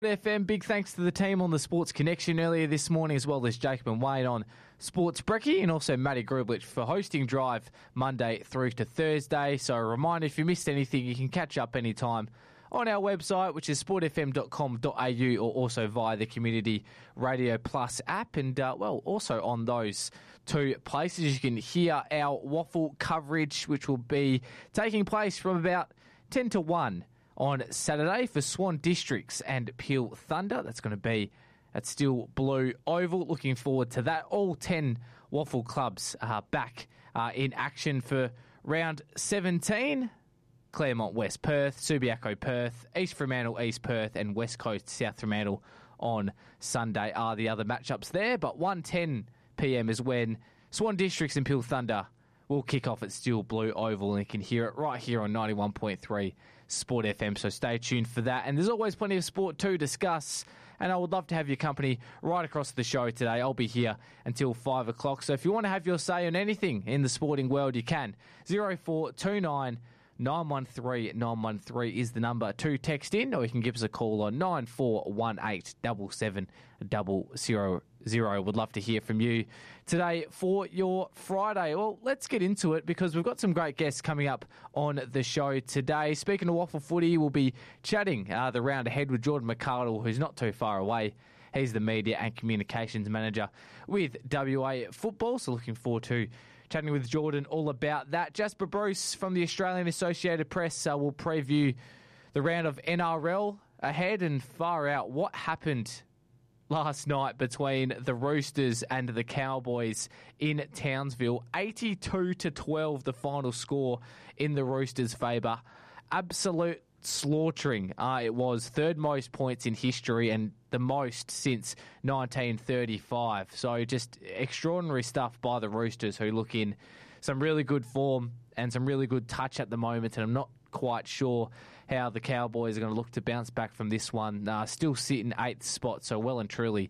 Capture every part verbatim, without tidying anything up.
F M, big thanks to the team on the Sports Connection earlier this morning, as well as Jacob and Wayne on Sports Brekkie, and also Matty Grublich for hosting Drive Monday through to Thursday. So a reminder, if you missed anything, you can catch up anytime on our website, which is sport f m dot com dot a u, or also via the Community Radio Plus app. And, uh, well, also on those two places, you can hear our waffle coverage, which will be taking place from about ten to one on Saturday for Swan Districts and Peel Thunder. That's going to be at Steel Blue Oval. Looking forward to that. All ten waffle clubs are back uh, in action for round seventeen. Claremont West Perth, Subiaco Perth, East Fremantle East Perth, and West Coast South Fremantle on Sunday are the other matchups there. But one ten p m is when Swan Districts and Peel Thunder will kick off at Steel Blue Oval, and you can hear it right here on ninety-one point three Sport F M, so stay tuned for that. And there's always plenty of sport to discuss, and I would love to have your company right across the show today. I'll be here until five o'clock, so if you want to have your say on anything in the sporting world, you can. zero four two nine nine one three nine one three is the number to text in, or you can give us a call on nine four one eight seven seven zero zero zero. Would love to hear from you today for your Friday. Well, let's get into it, because we've got some great guests coming up on the show today. Speaking of waffle footy, we'll be chatting uh, the round ahead with Jordan McArdle, who's not too far away. He's the Media and Communications Manager with W A Football, so looking forward to chatting with Jordan all about that. Jasper Bruce from the Australian Associated Press uh, will preview the round of N R L ahead, and far out what happened last night between the Roosters and the Cowboys in Townsville. eighty-two to twelve the final score in the Roosters' favour. Absolute slaughtering. Uh, it was third most points in history and the most since nineteen thirty-five. So just extraordinary stuff by the Roosters, who look in some really good form and some really good touch at the moment, and I'm not quite sure how the Cowboys are going to look to bounce back from this one. Uh, still sitting eighth spot, so well and truly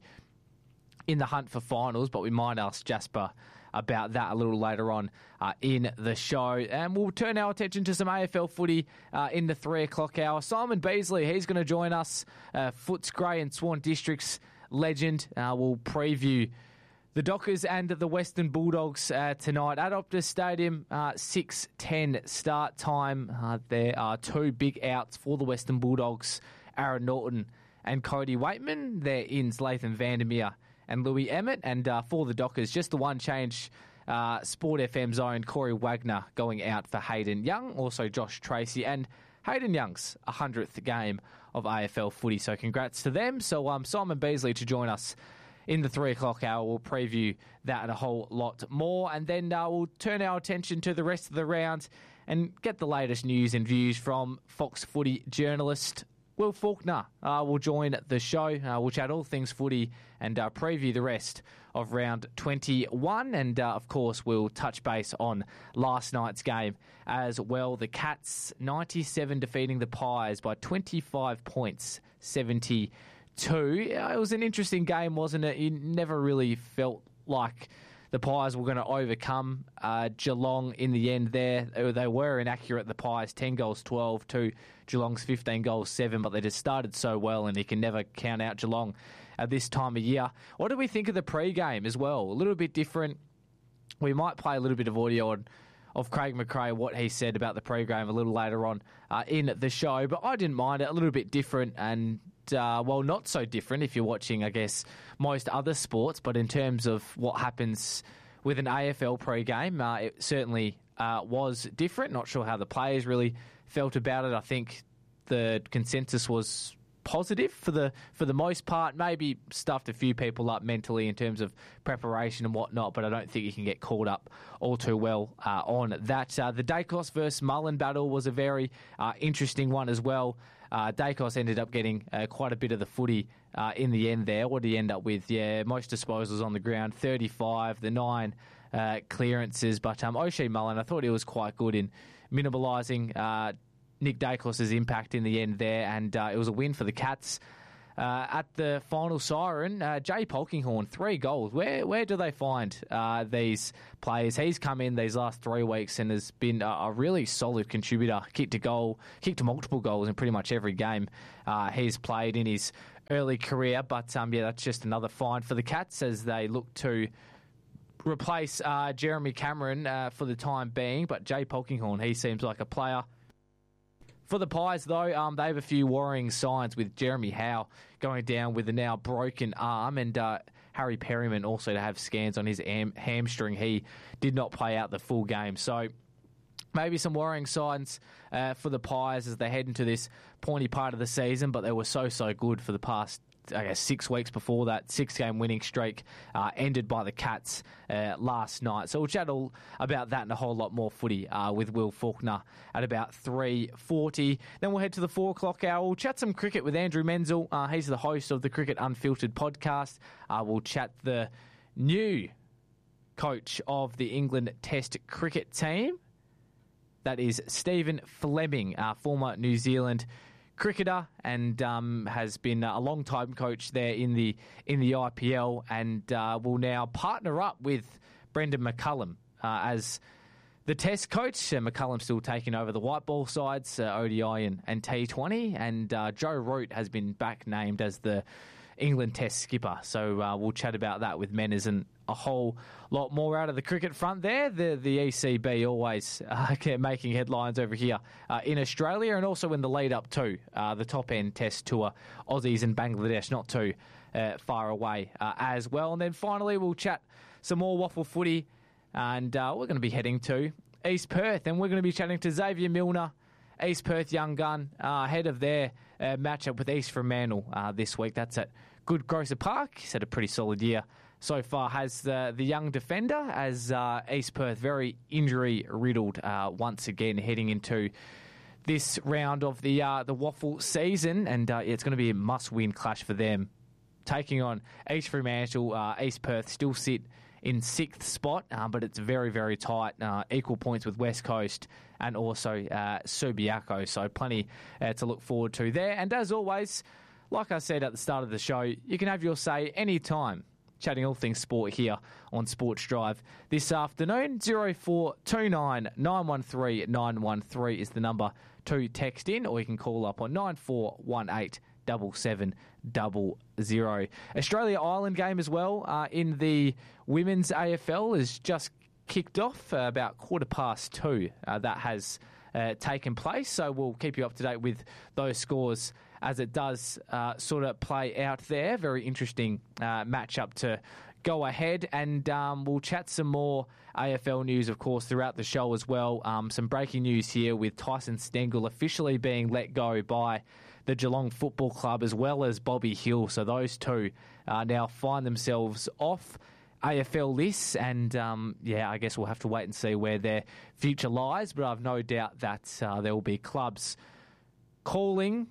in the hunt for finals, but we might ask Jasper about that a little later on uh, in the show. And we'll turn our attention to some A F L footy uh, in the three o'clock hour. Simon Beasley, he's going to join us, uh, Footscray and Swan Districts legend. Uh, we'll preview the Dockers and the Western Bulldogs uh, tonight at Optus Stadium, uh, six ten start time. Uh, there are two big outs for the Western Bulldogs, Aaron Norton and Cody Waitman. They're in Latham Vandermeer and Louis Emmett. And uh, for the Dockers, just the one change, uh, Sport F M's own Corey Wagner going out for Hayden Young, also Josh Tracy, and Hayden Young's one hundredth game of A F L footy. So congrats to them. So um, Simon Beasley to join us in the three o'clock hour. We'll preview that and a whole lot more. And then uh, we'll turn our attention to the rest of the round and get the latest news and views from Fox Footy journalist Will Faulkner. Uh, will join the show. Uh, we'll chat all things footy and uh, preview the rest of round twenty-one. And, uh, of course, we'll touch base on last night's game as well. The Cats, ninety-seven, defeating the Pies by twenty-five points, seventy Two. It was an interesting game, wasn't it? You never really felt like the Pies were going to overcome uh, Geelong in the end there. They were inaccurate, the Pies, ten goals twelve to Geelong's fifteen goals seven, but they just started so well, and you can never count out Geelong at this time of year. What do we think of the pre-game as well? A little bit different. We might play a little bit of audio on of Craig McRae, what he said about the pre-game a little later on uh, in the show, but I didn't mind it. A little bit different, and Uh, well, not so different if you're watching, I guess, most other sports, but in terms of what happens with an A F L pre-game, uh, it certainly uh, was different. Not sure how the players really felt about it. I think the consensus was positive for the for the most part. Maybe stuffed a few people up mentally in terms of preparation and whatnot, but I don't think you can get caught up all too well uh, on that. Uh, the Dacos versus Mullen battle was a very uh, interesting one as well. Uh, Dacos ended up getting uh, quite a bit of the footy uh, in the end there. What did he end up with? Yeah, most disposals on the ground, thirty-five, the nine uh, clearances. But um, O'Shea Mullen, I thought he was quite good in minimalising uh, Nick Dacos' impact in the end there, and uh, it was a win for the Cats. Uh, at the final siren, uh, Jay Polkinghorne, three goals. Where where do they find uh, these players? He's come in these last three weeks and has been a, a really solid contributor. Kicked a goal, kicked multiple goals in pretty much every game uh, he's played in his early career. But, um, yeah, that's just another find for the Cats as they look to replace uh, Jeremy Cameron uh, for the time being. But Jay Polkinghorne, he seems like a player. For the Pies, though, um, they have a few worrying signs with Jeremy Howe going down with a now broken arm, and uh, Harry Perryman also to have scans on his am- hamstring. He did not play out the full game. So maybe some worrying signs uh, for the Pies as they head into this pointy part of the season, but they were so, so good for the past, I guess, six weeks before that. Six-game winning streak uh, ended by the Cats uh, last night. So we'll chat all about that and a whole lot more footy uh, with Will Faulkner at about three forty. Then we'll head to the four o'clock hour. We'll chat some cricket with Andrew Menzel. Uh, he's the host of the Cricket Unfiltered podcast. Uh, we'll chat the new coach of the England Test cricket team. That is Stephen Fleming, uh, former New Zealand cricketer, and um, has been a long-time coach there in the in the I P L, and uh, will now partner up with Brendan McCullum uh, as the Test coach. Uh, McCullum still taking over the white ball sides, uh, O D I and, and T twenty, and uh, Joe Root has been back named as the England Test skipper. So uh, we'll chat about that with Menners and a whole lot more out of the cricket front there. The the E C B always uh, making headlines over here uh, in Australia, and also in the lead up to uh, the top end Test tour. Aussies and Bangladesh not too uh, far away uh, as well. And then finally we'll chat some more waffle footy, and uh, we're going to be heading to East Perth, and we're going to be chatting to Xavier Milner, East Perth young gun, uh, ahead of their uh, matchup with East Fremantle uh, this week. That's at Good Grocer Park. He's had a pretty solid year so far, has the, the young defender, as uh, East Perth very injury-riddled uh, once again heading into this round of the uh, the waffle season, and uh, yeah, it's going to be a must-win clash for them. Taking on East Fremantle, uh, East Perth still sit in sixth spot, uh, but it's very, very tight. Uh, equal points with West Coast and also uh, Subiaco, so plenty uh, to look forward to there. And as always, like I said at the start of the show, you can have your say anytime. Chatting all things sport here on Sports Drive this afternoon. zero four two nine nine one three nine one three is the number to text in, or you can call up on nine four one eight seven seven zero zero. Australia-Ireland game as well uh, in the women's A F L has just kicked off uh, about quarter past two. Uh, that has uh, taken place, so we'll keep you up to date with those scores as it does uh, sort of play out there. Very interesting uh, matchup to go ahead, and um, we'll chat some more A F L news, of course, throughout the show as well. Um, some breaking news here with Tyson Stengel officially being let go by the Geelong Football Club, as well as Bobby Hill. So those two uh, now find themselves off A F L lists, and um, yeah, I guess we'll have to wait and see where their future lies, but I've no doubt that uh, there will be clubs calling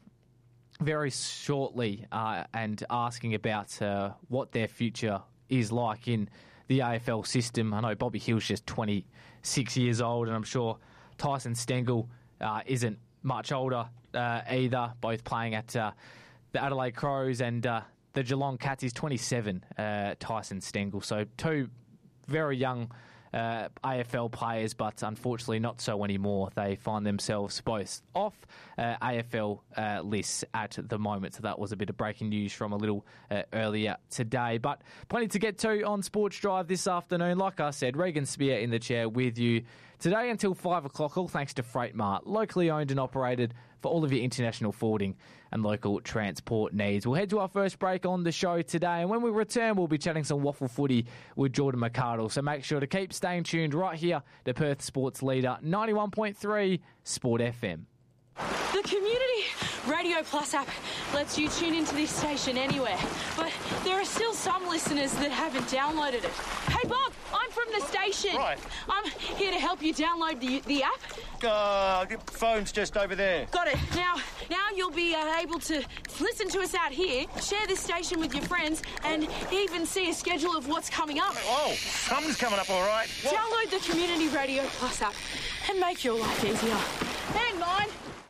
very shortly uh, and asking about uh, what their future is like in the A F L system. I know Bobby Hill's just twenty-six years old, and I'm sure Tyson Stengel uh, isn't much older uh, either, both playing at uh, the Adelaide Crows, and uh, the Geelong Cats is twenty-seven, uh, Tyson Stengel. So two very young uh, A F L players, but unfortunately not so anymore. They find themselves both off uh, A F L uh, lists at the moment. So that was a bit of breaking news from a little uh, earlier today. But plenty to get to on Sports Drive this afternoon. Like I said, Regan Spear in the chair with you today until five o'clock, all thanks to Freight Mart, locally owned and operated for all of your international forwarding and local transport needs. We'll head to our first break on the show today, and when we return, we'll be chatting some waffle footy with Jordan McArdle. So make sure to keep staying tuned right here to Perth Sports Leader ninety-one point three Sport F M. The Community Radio Plus app lets you tune into this station anywhere, but there are still some listeners that haven't downloaded it. Hey Bob, I'm from the station. Right. I'm here to help you download the the app. Uh, phone's just over there. Got it. Now, now you'll be uh, able to listen to us out here, share this station with your friends, and even see a schedule of what's coming up. Oh, something's coming up all right. What? Download the Community Radio Plus app and make your life easier. And mine.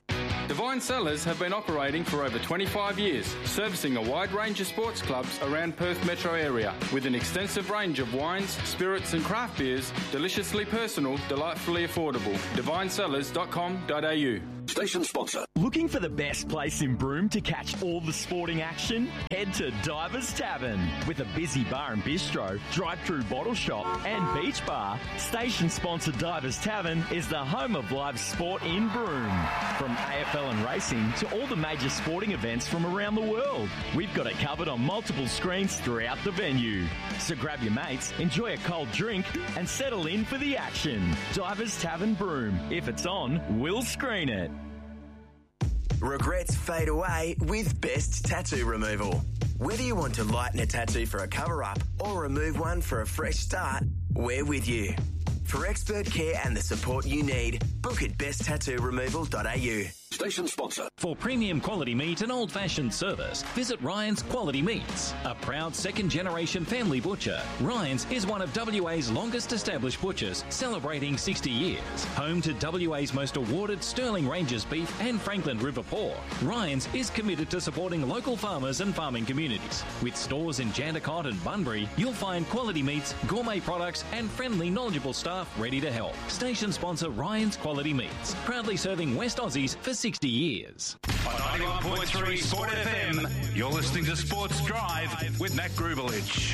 Divine Cellars have been operating for over twenty-five years, servicing a wide range of sports clubs around Perth metro area, with an extensive range of wines, spirits and craft beers, deliciously personal, delightfully affordable. divine cellars dot com dot a u. Station sponsor. Looking for the best place in Broome to catch all the sporting action? Head to Divers Tavern. With a busy bar and bistro, drive-through bottle shop and beach bar, station sponsor Divers Tavern is the home of live sport in Broome. From A F L and racing to all the major sporting events from around the world, we've got it covered on multiple screens throughout the venue. So grab your mates, enjoy a cold drink and settle in for the action. Divers Tavern Broome. If it's on, we'll screen it. Regrets fade away with Best Tattoo Removal. Whether you want to lighten a tattoo for a cover-up or remove one for a fresh start, we're with you. For expert care and the support you need, book at best tattoo removal dot a u. Station sponsor. For premium quality meat and old-fashioned service, visit Ryan's Quality Meats. A proud second-generation family butcher, Ryan's is one of W A's longest-established butchers, celebrating sixty years. Home to W A's most awarded Sterling Ranges beef and Franklin River pork, Ryan's is committed to supporting local farmers and farming communities. With stores in Jandakot and Bunbury, you'll find quality meats, gourmet products and friendly, knowledgeable staff ready to help. Station sponsor Ryan's Quality Meats, proudly serving West Aussies for sixty years. On ninety-one point three Sport F M, you're listening to Sports Drive with Matt Grubelich.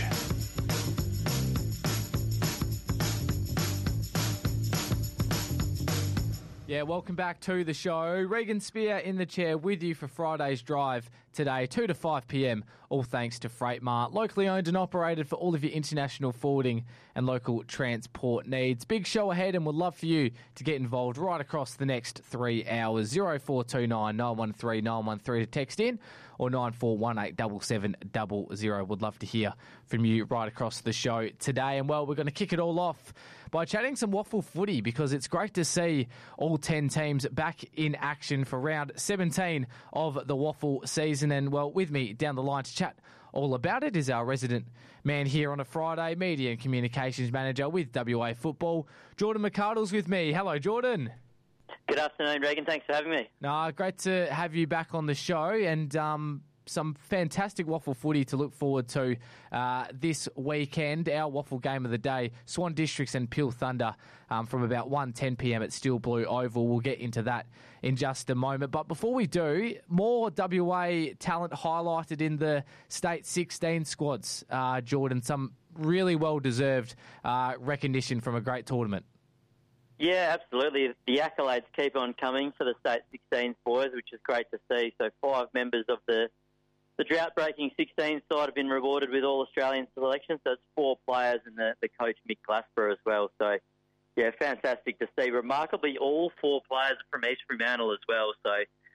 Yeah, welcome back to the show. Regan Spear in the chair with you for Friday's Drive today, two to five p.m, all thanks to Freight Mart. Locally owned and operated for all of your international forwarding and local transport needs. Big show ahead and would love for you to get involved right across the next three hours. zero four two nine, nine one three, nine one three to text in or nine four one eight, seven seven zero zero. Would love to hear from you right across the show today. And, well, we're going to kick it all off by chatting some waffle footy because it's great to see all ten teams back in action for round seventeen of the waffle season. And, well, with me down the line to chat all about it is our resident man here on a Friday, Media and Communications Manager with W A Football, Jordan McArdle's with me. Hello, Jordan. Good afternoon, Regan. Thanks for having me. No, great to have you back on the show and um, some fantastic waffle footy to look forward to uh, this weekend. Our waffle game of the day, Swan Districts and Peel Thunder um, from about one ten p.m. at Steel Blue Oval. We'll get into that in just a moment. But before we do, more W A talent highlighted in the State sixteen squads, uh, Jordan. Some really well-deserved uh, recognition from a great tournament. Yeah, absolutely. The accolades keep on coming for the State sixteen boys, which is great to see. So five members of the the drought-breaking sixteen side have been rewarded with All-Australian selection. So it's four players and the, the coach, Mick Glasper, as well. So, yeah, fantastic to see. Remarkably, all four players are from East Fremantle as well. So,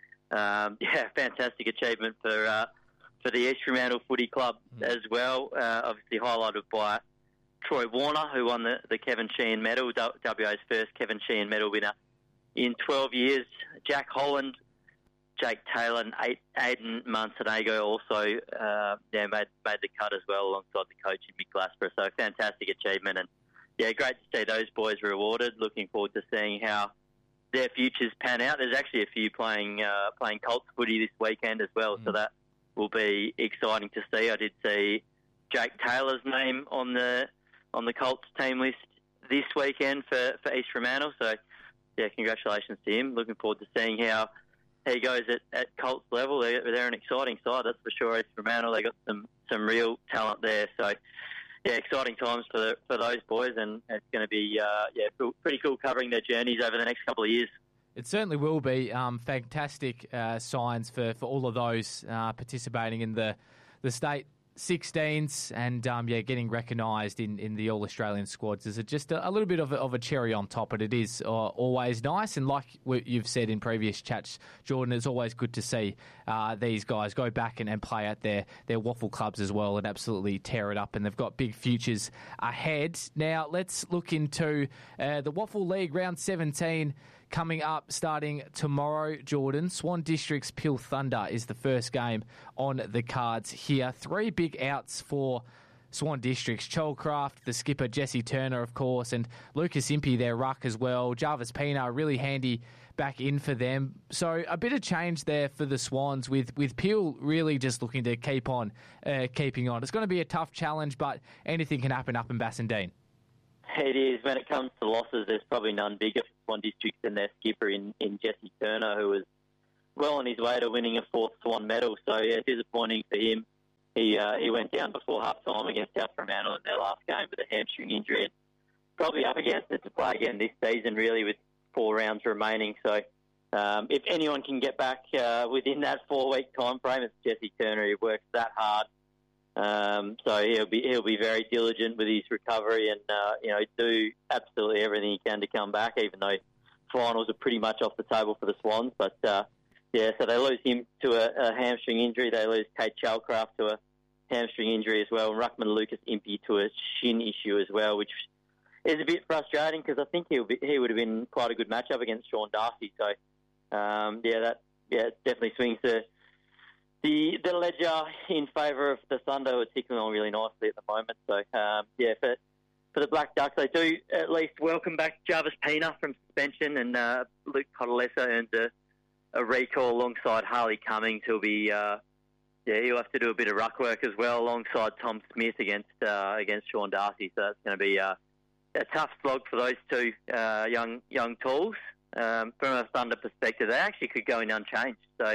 um, yeah, fantastic achievement for uh, for the East Fremantle Footy Club mm. as well. Uh, obviously highlighted by Troy Warner, who won the, the Kevin Sheehan medal, W A's first Kevin Sheehan medal winner in twelve years. Jack Holland, Jake Taylor, and Aiden Montenegro also uh, yeah, made made the cut as well alongside the coach Mick Glasper. So fantastic achievement, and yeah, great to see those boys rewarded. Looking forward to seeing how their futures pan out. There's actually a few playing uh, playing Colts footy this weekend as well, mm. so that will be exciting to see. I did see Jake Taylor's name on the on the Colts team list this weekend for, for East Fremantle. So, yeah, congratulations to him. Looking forward to seeing how he goes at, at Colts level. They're, they're an exciting side, that's for sure, East Fremantle. They got some, some real talent there. So, yeah, exciting times for the, for those boys, and it's going to be uh, yeah pretty cool covering their journeys over the next couple of years. It certainly will be. Um, fantastic uh, signs for, for all of those uh, participating in the the state sixteens and um, yeah, getting recognised in, in the All-Australian squads is just a, a little bit of a, of a cherry on top, but it is uh, always nice. And like you've said in previous chats, Jordan, it's always good to see uh, these guys go back and, and play at their, their waffle clubs as well and absolutely tear it up. And they've got big futures ahead. Now, let's look into uh, the Waffle League round seventeen. Coming up starting tomorrow, Jordan, Swan Districts Peel Thunder is the first game on the cards here. Three big outs for Swan Districts. Cholcraft, the skipper, Jesse Turner, of course, and Lucas Impey, their ruck as well. Jarvis Pina, really handy back in for them. So a bit of change there for the Swans with, with Peel really just looking to keep on uh, keeping on. It's going to be a tough challenge, but anything can happen up in Bassendean. It is. When it comes to losses, there's probably none bigger for Swan Districts than their skipper in, in Jesse Turner, who was well on his way to winning a fourth Swan medal. So, yeah, disappointing for him. He uh, he went down before half-time against South Fremantle in their last game with a hamstring injury. And probably up against it to play again this season, really, with four rounds remaining. So, um, if anyone can get back uh, within that four-week time frame, it's Jesse Turner. He works that hard. Um, so he'll be he'll be very diligent with his recovery and uh, you know do absolutely everything he can to come back. Even though finals are pretty much off the table for the Swans, but uh, yeah, so they lose him to a, a hamstring injury. They lose Kate Chalcraft to a hamstring injury as well, and Ruckman Lucas Impey to a shin issue as well, which is a bit frustrating because I think he be, he would have been quite a good matchup against Sean Darcy. So um, yeah, that yeah it definitely swings the. The the ledger in favour of the Thunder are ticking on really nicely at the moment. So, um, yeah, for for the Black Ducks, they do at least welcome back Jarvis Pena from suspension, and uh, Luke Cotalesa earns a, a recall alongside Harley Cummings, who'll be, uh, yeah, he'll have to do a bit of ruck work as well alongside Tom Smith against uh, against Sean Darcy. So that's going to be uh, a tough slog for those two uh, young young tools. Um, from a Thunder perspective, they actually could go in unchanged. So.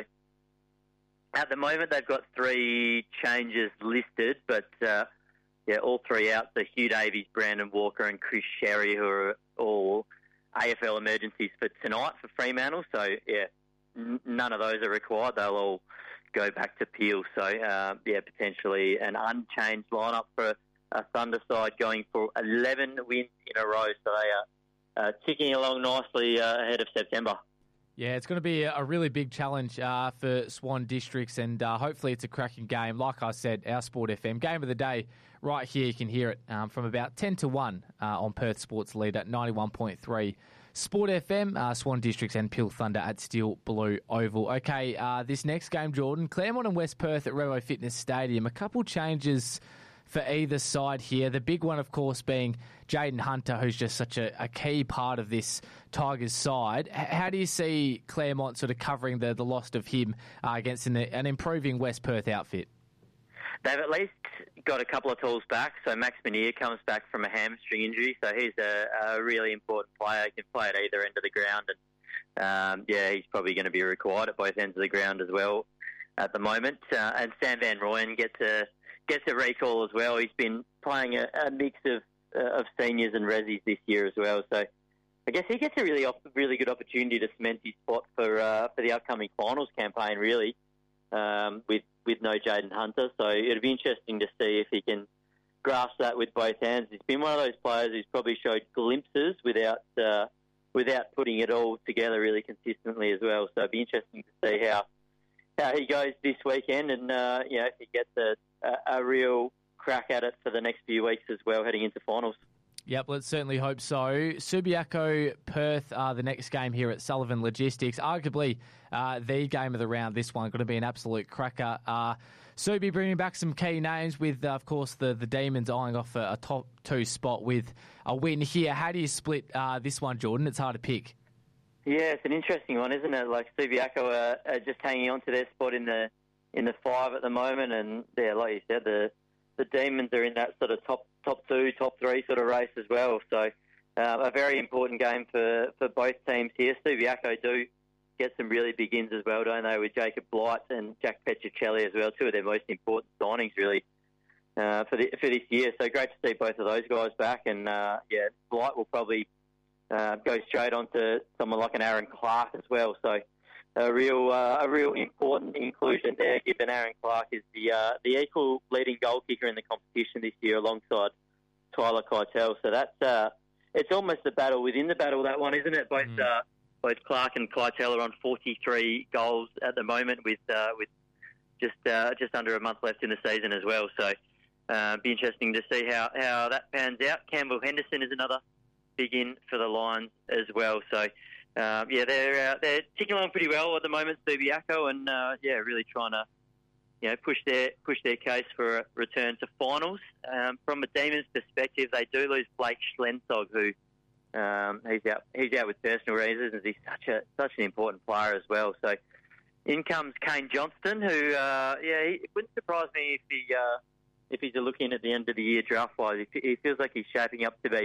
At the moment, they've got three changes listed, but uh, yeah, all three out. So Hugh Davies, Brandon Walker, and Chris Sherry, who are all A F L emergencies for tonight for Fremantle. So yeah, n- none of those are required. They'll all go back to Peel. So uh, yeah, potentially an unchanged lineup for a Thunder side going for eleven wins in a row. So they are uh, ticking along nicely uh, ahead of September. Yeah, it's going to be a really big challenge uh, for Swan Districts, and uh, hopefully it's a cracking game. Like I said, our Sport F M game of the day right here. You can hear it um, from about ten to one uh, on Perth Sports Leader ninety-one point three. Sport F M, uh, Swan Districts and Peel Thunder at Steel Blue Oval. Okay, uh, this next game, Jordan, Claremont and West Perth at Revo Fitness Stadium. A couple changes for either side here. The big one, of course, being Jaden Hunter, who's just such a, a key part of this Tigers side. H- how do you see Claremont sort of covering the, the loss of him uh, against an, an improving West Perth outfit? They've at least got a couple of tools back. So Max Menier comes back from a hamstring injury, so he's a, a really important player. He can play at either end of the ground, and um, yeah, he's probably going to be required at both ends of the ground as well at the moment. Uh, and Sam Van Rooyen gets a Gets a recall as well. He's been playing a, a mix of uh, of seniors and resis this year as well. So I guess he gets a really op- really good opportunity to cement his spot for uh, for the upcoming finals campaign, really, um, with, with no Jaden Hunter. So it'll be interesting to see if he can grasp that with both hands. He's been one of those players who's probably showed glimpses without uh, without putting it all together really consistently as well. So it'll be interesting to see how how he goes this weekend, and uh, you know, if he gets a A, a real crack at it for the next few weeks as well, heading into finals. Yep, let's certainly hope so. Subiaco Perth are the next game here at Sullivan Logistics. Arguably uh, the game of the round, this one. Going to be an absolute cracker. Uh, Subi bringing back some key names with, uh, of course, the, the Demons eyeing off a, a top two spot with a win here. How do you split uh, this one, Jordan? It's hard to pick. Yeah, it's an interesting one, isn't it? Like Subiaco are, are just hanging on to their spot in the in the five at the moment, and yeah, like you said, the the Demons are in that sort of top top two, top three sort of race as well. So uh, a very important game for, for both teams here. Subiaco do get some really big ins as well, don't they, with Jacob Blight and Jack Petricelli as well, two of their most important signings really uh, for the, for this year. So great to see both of those guys back, and uh, yeah, Blight will probably uh, go straight on to someone like an Aaron Clark as well. So. A real, uh, a real important inclusion there, given Aaron Clark is the uh, the equal leading goal kicker in the competition this year, alongside Tyler Keitel. So that's uh, it's almost a battle within the battle, that one, isn't it? Both mm. uh, both Clark and Keitel are on forty-three goals at the moment, with uh, with just uh, just under a month left in the season as well. So uh, be interesting to see how, how that pans out. Campbell Henderson is another big in for the Lions as well. So. Um, yeah, they're uh, they're ticking along pretty well at the moment, Subiaco, and uh, yeah, really trying to you know push their push their case for a return to finals. Um, from a Demons perspective, they do lose Blake Schlensog, who um, he's out he's out with personal reasons. He's such a such an important player as well. So in comes Kane Johnston, who uh, yeah, he, it wouldn't surprise me if he uh, if he's looking at the end of the year draft wise. He, he feels like he's shaping up to be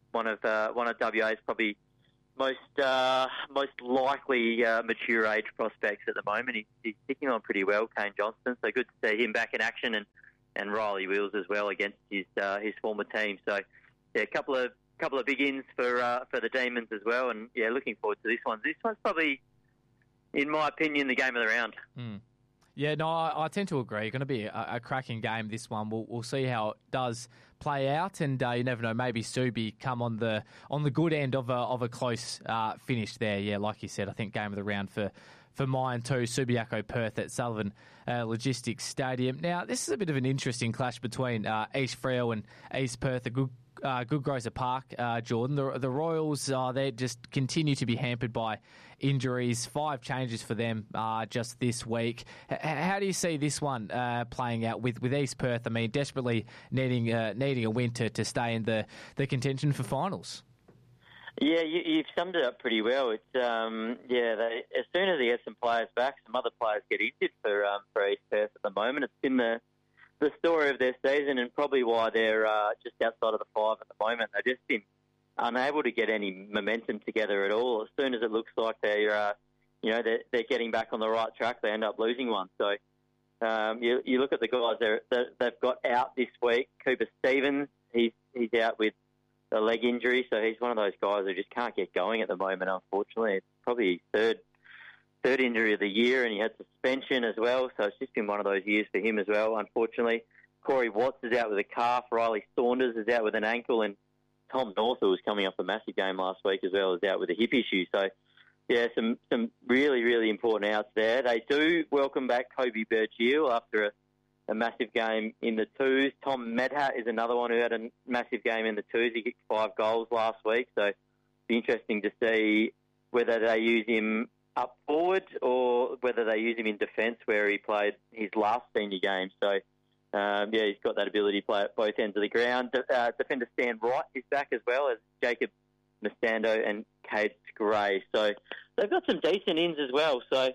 one of uh, one of W A's probably most uh, most likely uh, mature age prospects at the moment. He's, he's sticking on pretty well, Kane Johnston. So good to see him back in action, and, and Riley Wills as well against his uh, his former team. So yeah, a couple of couple of big ins for uh, for the Demons as well, and yeah, looking forward to this one. This one's probably, in my opinion, the game of the round. Mm. Yeah, no, I, I tend to agree. Going to be a, a cracking game, this one. We'll, we'll see how it does play out, and uh, you never know. Maybe Subi come on the on the good end of a of a close uh, finish there. Yeah, like you said, I think game of the round for for mine too. Subiaco Perth at Sullivan uh, Logistics Stadium. Now, this is a bit of an interesting clash between uh, East Freo and East Perth. A good. Uh, Goodgroser Park, uh, Jordan. The, the Royals, uh, they just continue to be hampered by injuries. Five changes for them uh, just this week. H- how do you see this one uh, playing out with, with East Perth? I mean, desperately needing uh, needing a win to, to stay in the, the contention for finals. Yeah, you, you've summed it up pretty well. It's um, yeah, they, as soon as they get some players back, some other players get injured for um, for East Perth at the moment. It's been the the story of their season, and probably why they're uh, just outside of the five at the moment. They've just been unable to get any momentum together at all. As soon as it looks like they're, uh, you know, they're, they're getting back on the right track, they end up losing one. So um, you, you look at the guys they're, they're, they've got out this week. Cooper Stevens, he's he's out with a leg injury, so he's one of those guys who just can't get going at the moment. Unfortunately, it's probably his third. Third injury of the year, and he had suspension as well, so it's just been one of those years for him as well, unfortunately. Corey Watts is out with a calf, Riley Saunders is out with an ankle, and Tom North, who was coming off a massive game last week as well, is out with a hip issue. So, yeah, some, some really, really important outs there. They do welcome back Kobe Burgeel after a, a massive game in the twos. Tom Medhat is another one who had a massive game in the twos. He kicked five goals last week, so it'll be interesting to see whether they use him up forward or whether they use him in defence where he played his last senior game. So, um, yeah, he's got that ability to play at both ends of the ground. Uh, defender Stan Wright is back as well as Jacob Mastando and Cade Gray. So they've got some decent ins as well. So,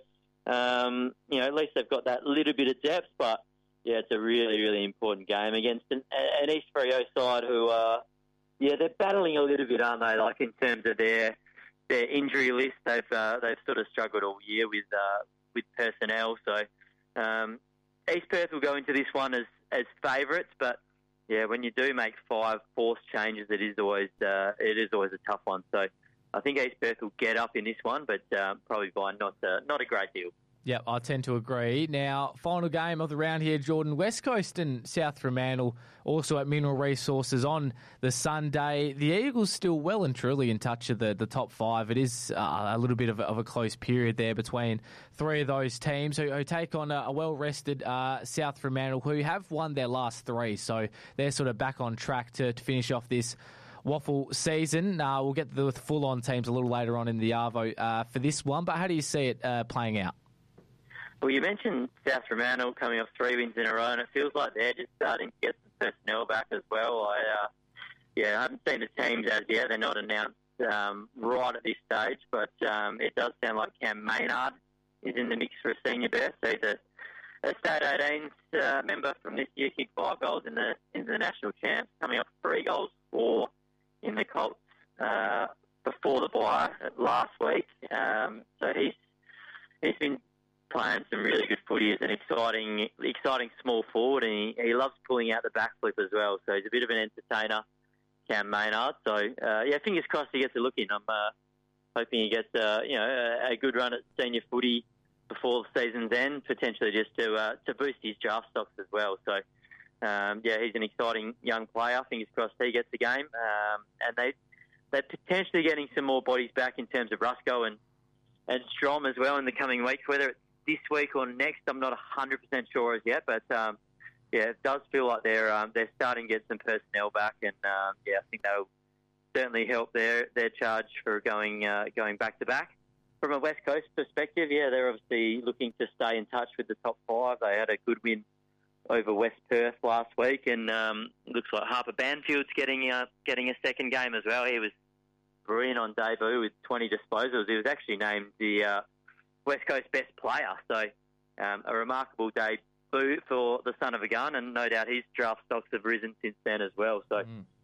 um, you know, at least they've got that little bit of depth. But, yeah, it's a really, really important game against an, an East Freo side who, uh, yeah, they're battling a little bit, aren't they, like in terms of their their injury list. They've uh, they've sort of struggled all year with uh, with personnel. So um, East Perth will go into this one as, as favourites, but yeah, when you do make five forced changes, it is always uh, it is always a tough one. So I think East Perth will get up in this one, but uh, probably by not uh, not a great deal. Yep, I tend to agree. Now, final game of the round here, Jordan. West Coast and South Fremantle also at Mineral Resources on the Sunday. The Eagles still well and truly in touch of the, the top five. It is uh, a little bit of a, of a close period there between three of those teams who, who take on a, a well-rested uh, South Fremantle who have won their last three. So they're sort of back on track to, to finish off this waffle season. Uh, we'll get the full-on teams a little later on in the Arvo uh, for this one. But how do you see it uh, playing out? Well, you mentioned South Fremantle coming off three wins in a row, and it feels like they're just starting to get some personnel back as well. I, uh, yeah, I haven't seen the teams as yet. They're not announced um, right at this stage, but um, it does sound like Cam Maynard is in the mix for a senior berth. So he's a, a State eighteens uh, member from this year, kicked five goals in the in the national champs, coming off three goals, four in the Colts uh, before the bye last week. Um, so he's he's been playing some really good footy as an exciting, exciting small forward, and he, he loves pulling out the backflip as well. So he's a bit of an entertainer, Cam Maynard. So uh, yeah, fingers crossed he gets a look in. I'm uh, hoping he gets uh, you know a, a good run at senior footy before the season's end, potentially just to uh, to boost his draft stocks as well. So um, yeah, he's an exciting young player. Fingers crossed he gets a game, um, and they they're potentially getting some more bodies back in terms of Rusco and and Strom as well in the coming weeks. Whether it's this week or next, I'm not one hundred percent sure as yet, but um, yeah, it does feel like they're um, they're starting to get some personnel back, and um, yeah, I think they'll certainly help their, their charge for going uh, going back to back. From a West Coast perspective, yeah, they're obviously looking to stay in touch with the top five. They had a good win over West Perth last week, and um, looks like Harper Banfield's getting uh, getting a second game as well. He was brilliant on debut with twenty disposals. He was actually named the uh, West Coast best player, so um, a remarkable debut for the son of a gun, and no doubt his draft stocks have risen since then as well. So, mm.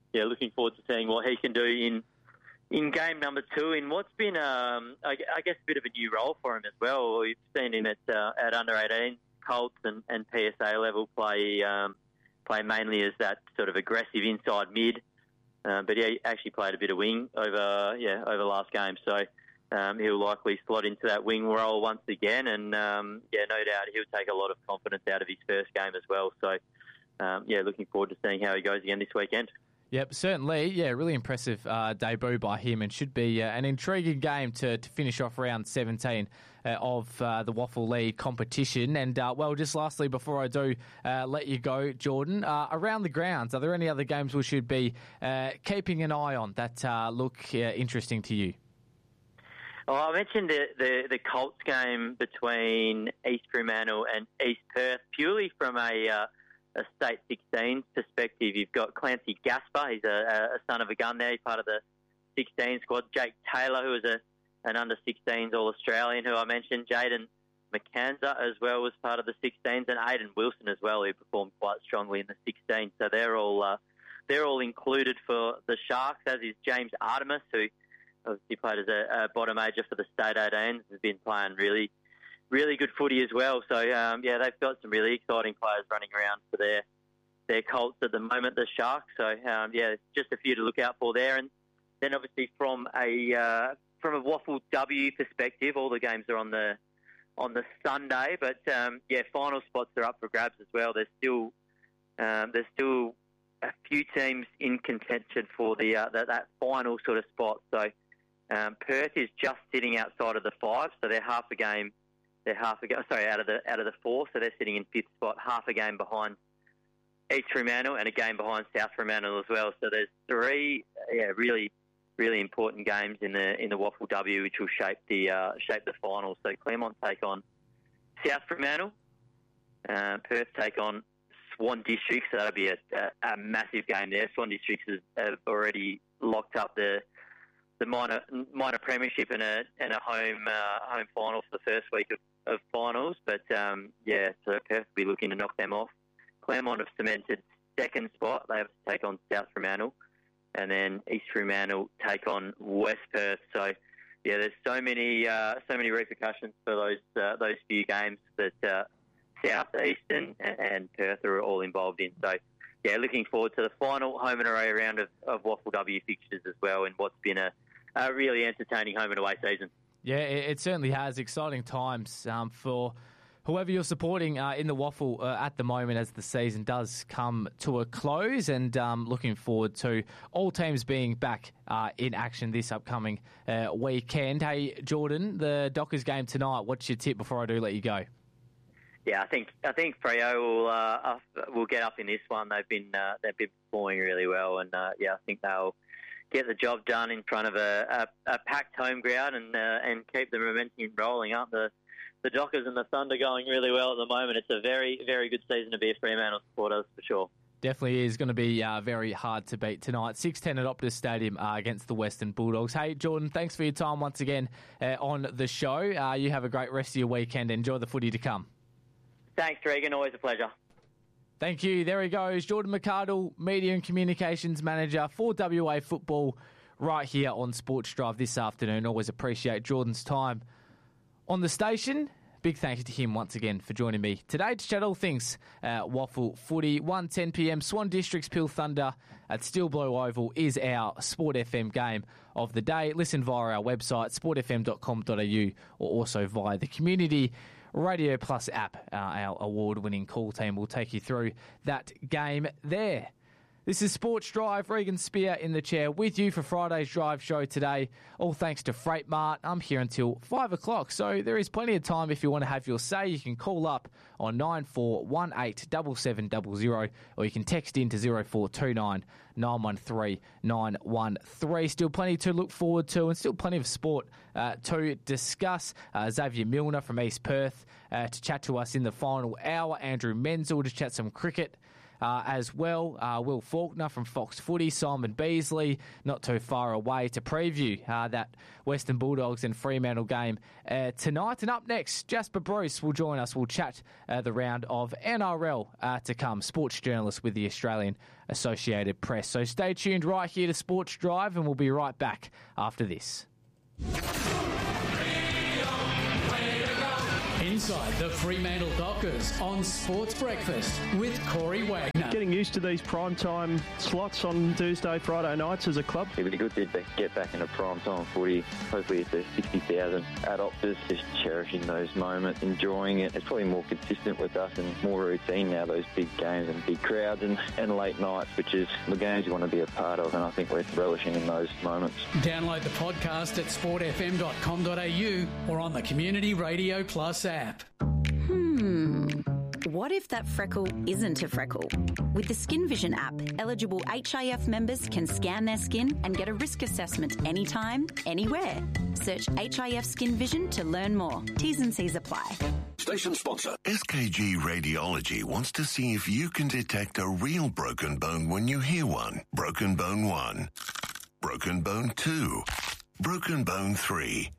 yeah, looking forward to seeing what he can do in in game number two in what's been, um, I, I guess, a bit of a new role for him as well. We've seen him at uh, at under eighteen Colts and, and P S A level play um, play mainly as that sort of aggressive inside mid, uh, but he actually played a bit of wing over yeah over last game. So um, he'll likely slot into that wing role once again, and um, yeah, no doubt he'll take a lot of confidence out of his first game as well. So um, yeah, looking forward to seeing how he goes again this weekend. Yep, certainly. Yeah, really impressive uh, debut by him, and should be uh, an intriguing game to, to finish off round seventeen uh, of uh, the Waffle League competition. And, uh, well, just lastly, before I do uh, let you go, Jordan, uh, around the grounds, are there any other games we should be uh, keeping an eye on that uh, look uh, interesting to you? Well, I mentioned the, the, the Colts game between East Fremantle and East Perth purely from a... Uh, a State sixteen perspective. You've got Clancy Gaspar, he's a, a son of a gun there, he's part of the sixteen squad. Jake Taylor, who is a, an under sixteens All-Australian, who I mentioned. Jaden McKenza as well was part of the sixteens, and Aidan Wilson as well, who performed quite strongly in the sixteen. So they're all uh, they're all included for the Sharks, as is James Artemis, who obviously played as a, a bottom major for the State eighteens, has been playing really Really good footy as well. So, um, yeah, they've got some really exciting players running around for their their Colts at the moment, the Sharks. So, um, yeah, just a few to look out for there. And then, obviously, from a uh, from a Waffle W perspective, all the games are on the on the Sunday. But, um, yeah, final spots are up for grabs as well. There's still um, there's still a few teams in contention for the uh, that, that final sort of spot. So, um, Perth is just sitting outside of the five, so they're half a game. They're half a game, sorry, out of the out of the four, so they're sitting in fifth spot, half a game behind East Fremantle and a game behind South Fremantle as well. So there's three, yeah, really, really important games in the in the Waffle W, which will shape the uh, shape the final. So Claremont take on South Fremantle, uh, Perth take on Swan Districts. So that'll be a, a, a massive game there. Swan Districts has, have already locked up the. the minor minor premiership and a and a home uh, home final for the first week of, of finals, but um, yeah, so Perth will be looking to knock them off. Claremont have cemented second spot; they have to take on South Fremantle, and then East Fremantle take on West Perth. So yeah, there's so many uh, so many repercussions for those uh, those few games that uh, South, East, and, and Perth are all involved in. So. Yeah, looking forward to the final home and away round of, of Waffle W fixtures as well, in what's been a, a really entertaining home and away season. Yeah, it, it certainly has. Exciting times um, for whoever you're supporting uh, in the Waffle uh, at the moment as the season does come to a close, and um, looking forward to all teams being back uh, in action this upcoming uh, weekend. Hey, Jordan, the Dockers game tonight, what's your tip before I do let you go? Yeah, I think I think Freo will uh, will get up in this one. They've been uh, they've been performing really well, and uh, yeah, I think they'll get the job done in front of a, a, a packed home ground and uh, and keep the momentum rolling up. The the Dockers and the Thunder going really well at the moment. It's a very very good season to be a Fremantle supporter for sure. Definitely is going to be uh, very hard to beat tonight. six ten at Optus Stadium uh, against the Western Bulldogs. Hey, Jordan, thanks for your time once again uh, on the show. Uh, you have a great rest of your weekend. Enjoy the footy to come. Thanks, Regan. Always a pleasure. Thank you. There he goes. Jordan McArdle, Media and Communications Manager for W A Football, right here on Sports Drive this afternoon. Always appreciate Jordan's time on the station. Big thank you to him once again for joining me today to chat all things uh, Waffle Footy. one ten p.m. Swan Districts Peel Thunder at Stillblow Oval is our Sport F M game of the day. Listen via our website, sport f m dot com dot a u, or also via the Community Radio Plus app. Uh, our award-winning call team will take you through that game there. This is Sports Drive. Regan Spear in the chair with you for Friday's drive show today. All thanks to Freight Mart. I'm here until five o'clock, so there is plenty of time if you want to have your say. You can call up on nine four one eight seven seven zero zero, or you can text in to zero four two nine nine one three nine one three. Still plenty to look forward to, and still plenty of sport uh, to discuss. Uh, Xavier Milner from East Perth uh, to chat to us in the final hour. Andrew Menzel to chat some cricket. uh, as well. Uh, Will Faulkner from Fox Footy, Simon Beasley, not too far away to preview uh, that Western Bulldogs and Fremantle game uh, tonight. And up next, Jasper Bruce will join us. We'll chat uh, the round of N R L uh, to come. Sports journalist with the Australian Associated Press. So stay tuned right here to Sports Drive, and we'll be right back after this. Inside the Fremantle Dockers on Sports Breakfast with Corey Wagner. Getting used to these primetime slots on Thursday, Friday nights as a club. It'd be good to get back into primetime footy. Hopefully it's a sixty thousand adults just cherishing those moments, enjoying it. It's probably more consistent with us and more routine now, those big games and big crowds and, and late nights, which is the games you want to be a part of, and I think we're relishing in those moments. Download the podcast at sport f m dot com dot a u or on the Community Radio Plus app. Hmm. What if that freckle isn't a freckle? With the Skin Vision app, eligible H I F members can scan their skin and get a risk assessment anytime, anywhere. Search H I F Skin Vision to learn more. T's and C's apply. Station sponsor. S K G Radiology wants to see if you can detect a real broken bone when you hear one. Broken bone one. Broken bone two. Broken bone three.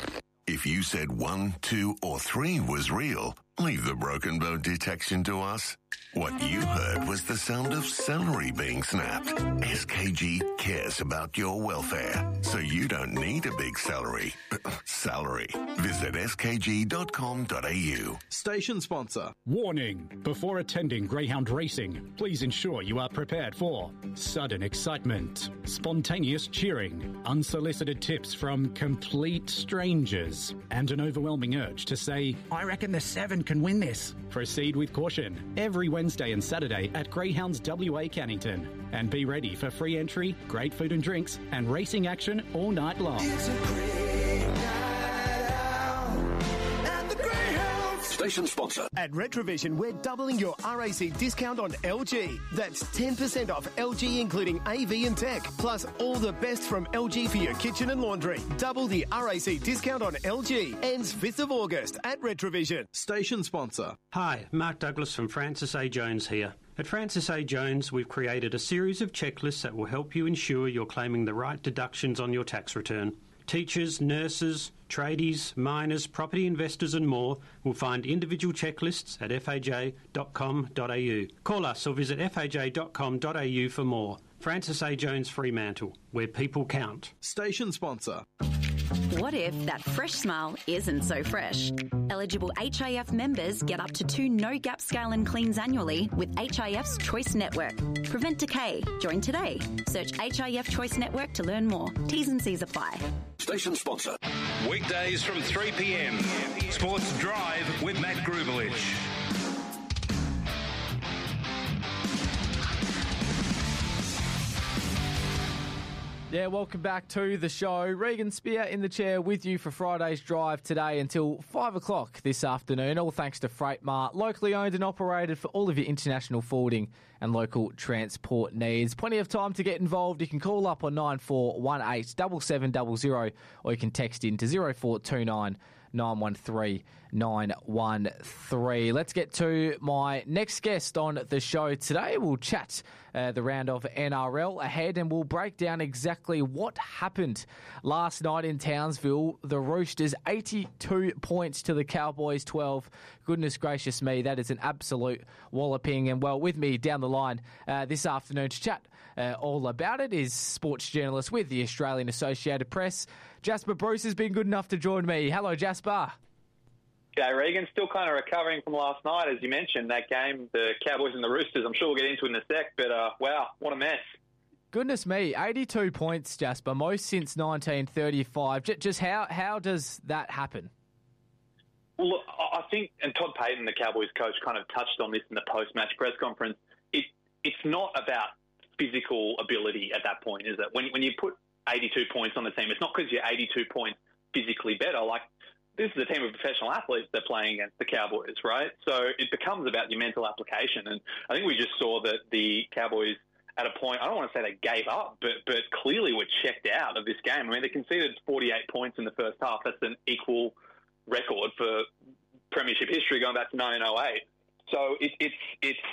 If you said one, two, or three was real, leave the broken bone detection to us. What you heard was the sound of celery being snapped. S K G cares about your welfare, so you don't need a big celery. Salary. Visit s k g dot com dot a u. Station sponsor. Warning. Before attending greyhound racing, please ensure you are prepared for sudden excitement, spontaneous cheering, unsolicited tips from complete strangers, and an overwhelming urge to say, I reckon the seven can win this. Proceed with caution. Every Wednesday and Saturday at Greyhounds W A Cannington. And be ready for free entry, great food and drinks, and racing action all night long. It's a great night out at the Greyhounds. Station sponsor. At Retrovision, we're doubling your R A C discount on L G. That's ten percent off L G, including A V and tech. Plus, all the best from L G for your kitchen and laundry. Double the R A C discount on L G. Ends fifth of August at Retrovision. Station sponsor. Hi, Mark Douglas from Francis A. Jones here. At Francis A. Jones, we've created a series of checklists that will help you ensure you're claiming the right deductions on your tax return. Teachers, nurses, tradies, miners, property investors and more will find individual checklists at f a j dot com dot a u. Call us or visit f a j dot com dot a u for more. Francis A. Jones Fremantle, where people count. Station sponsor. What if that fresh smile isn't so fresh? Eligible H I F members get up to two no-gap scale and cleans annually with H I F's Choice Network. Prevent decay. Join today. Search H I F Choice Network to learn more. T's and C's apply. Station sponsor. Weekdays from three p m. Sports Drive with Matt Grubelich. Yeah, welcome back to the show. Regan Spear in the chair with you for Friday's Drive today until five o'clock this afternoon. All thanks to Freightmart, locally owned and operated for all of your international forwarding and local transport needs. Plenty of time to get involved. You can call up on nine four one eight seven seven zero zero or you can text in to zero four two nine nine one three nine one three. Let's get to my next guest on the show today. We'll chat uh, the round of N R L ahead and we'll break down exactly what happened last night in Townsville. The Roosters eighty-two points to the Cowboys twelve. Goodness gracious me, that is an absolute walloping. And well, with me down the line uh, this afternoon to chat uh, all about it is sports journalist with the Australian Associated Press, Jasper Bruce has been good enough to join me. Hello, Jasper. G'day, Regan. Still kind of recovering from last night, as you mentioned, that game, the Cowboys and the Roosters. I'm sure we'll get into it in a sec, but uh, wow, what a mess. Goodness me, eighty-two points, Jasper, most since nineteen thirty-five. Just how, how does that happen? Well, look, I think, and Todd Payton, the Cowboys coach, kind of touched on this in the post-match press conference, it, it's not about physical ability at that point, is it? When, when you put eighty-two points on the team, it's not because you're eighty-two points physically better. Like, this is a team of professional athletes they're playing against, the Cowboys, right? So it becomes about your mental application. And I think we just saw that the Cowboys, at a point, I don't want to say they gave up, but but clearly were checked out of this game. I mean, they conceded forty-eight points in the first half. That's an equal record for premiership history going back to nineteen oh eight. So it, it's it's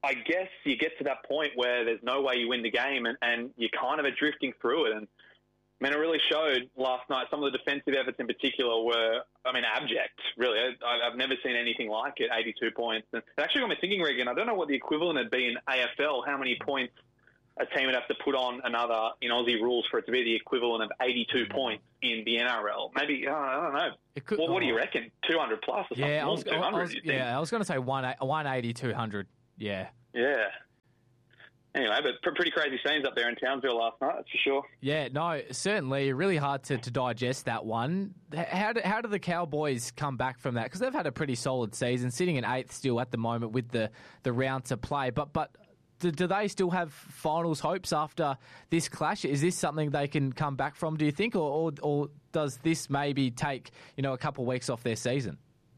I guess you get to that point where there's no way you win the game, and, and you kind of are drifting through it. And I mean, it really showed last night. Some of the defensive efforts in particular were, I mean, abject, really. I, I've never seen anything like it, eighty-two points. And it actually got me thinking, Regan, I don't know what the equivalent would be in A F L, how many points a team would have to put on another in Aussie rules for it to be the equivalent of eighty-two mm-hmm. points in the N R L. Maybe, I don't know. Could, well, what oh. do you reckon? two hundred plus or something? Yeah, I was, two hundred, I was, yeah, I was going to say one eighty, two hundred. Yeah. Yeah. Anyway, but pretty crazy scenes up there in Townsville last night, that's for sure. Yeah, no, certainly. Really hard to, to digest that one. How do, how do the Cowboys come back from that? Because they've had a pretty solid season, sitting in eighth still at the moment with the, the round to play. But but do, do they still have finals hopes after this clash? Is this something they can come back from, do you think? Or, or, or does this maybe take, you know, a couple of weeks off their season?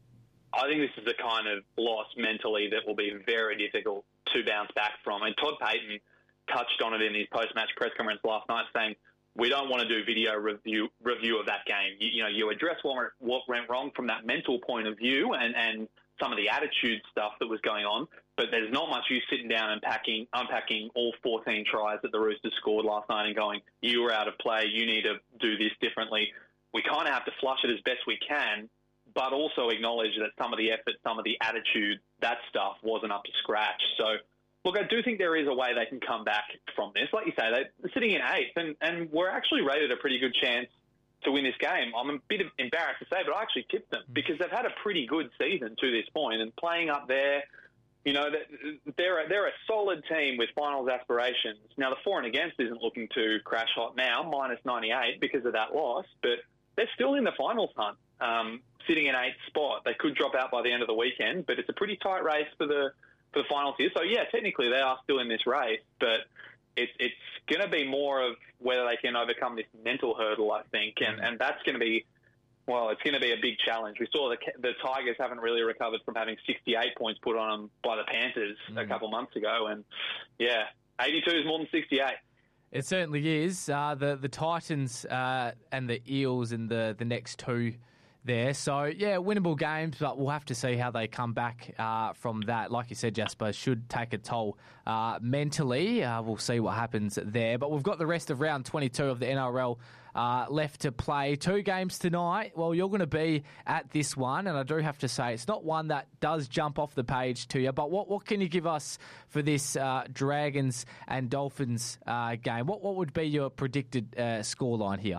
I think this is the kind of loss mentally that will be very difficult to bounce back from. And Todd Payton touched on it in his post-match press conference last night, saying, we don't want to do video review review of that game. You, you know, you address what, what went wrong from that mental point of view and, and some of the attitude stuff that was going on, but there's not much use sitting down and packing, unpacking all fourteen tries that the Roosters scored last night and going, you were out of play, you need to do this differently. We kind of have to flush it as best we can, but also acknowledge that some of the effort, some of the attitude, that stuff wasn't up to scratch. So, look, I do think there is a way they can come back from this. Like you say, they're sitting in eighth, and, and we're actually rated a pretty good chance to win this game. I'm a bit embarrassed to say, but I actually tipped them because they've had a pretty good season to this point, and playing up there, you know, they're a, they're a solid team with finals aspirations. Now, the for and against isn't looking to crash hot now, minus ninety-eight because of that loss, but they're still in the finals hunt. Um, sitting in eighth spot. They could drop out by the end of the weekend, but it's a pretty tight race for the for the finals here. So, yeah, technically they are still in this race, but it's it's going to be more of whether they can overcome this mental hurdle, I think, and, and that's going to be, well, it's going to be a big challenge. We saw the, the Tigers haven't really recovered from having sixty-eight points put on them by the Panthers mm. a couple months ago, and, yeah, eighty-two is more than sixty-eight. It certainly is. Uh, the, the Titans uh, and the Eels in the, the next two there. So, yeah, winnable games, but we'll have to see how they come back uh, from that. Like you said, Jasper, should take a toll uh, mentally. Uh, we'll see what happens there. But we've got the rest of round twenty-two of the N R L uh, left to play. Two games tonight. Well, you're going to be at this one, and I do have to say it's not one that does jump off the page to you, but what, what can you give us for this uh, Dragons and Dolphins uh, game? What, what would be your predicted uh, scoreline here?